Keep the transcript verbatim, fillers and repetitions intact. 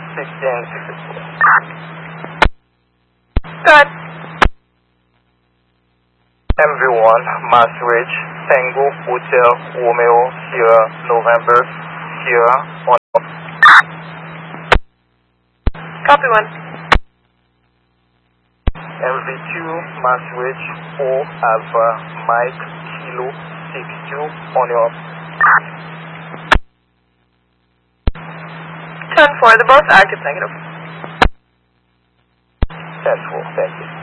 fifteen sixty-four. Good. M V one, Mass Ridge, Tango, Hotel, Romeo, Sierra, November, Sierra, on up. Copy one. M V two, Mass Ridge, four, Alpha, Mike, Kilo, six two, on your up. ten four, they're both active negative. ten four, thank you.